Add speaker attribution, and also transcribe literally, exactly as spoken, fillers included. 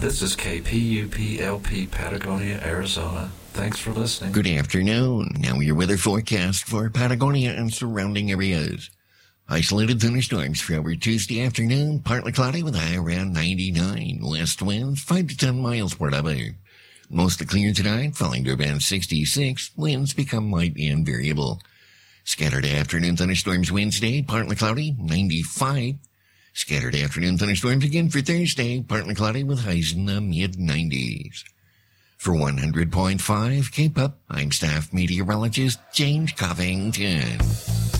Speaker 1: This is K P U P L P Patagonia, Arizona. Thanks for listening.
Speaker 2: Good afternoon. Now your weather forecast for Patagonia and surrounding areas. Isolated thunderstorms for over Tuesday afternoon, partly cloudy with a high around ninety-nine. West winds five to ten miles per hour. Mostly clear tonight, falling to around sixty-six. Winds become light and variable. Scattered afternoon thunderstorms Wednesday, partly cloudy, ninety-five. Scattered afternoon thunderstorms again for Thursday, partly cloudy with highs in the mid-nineties. For one hundred point five K P U P, I'm staff meteorologist James Covington.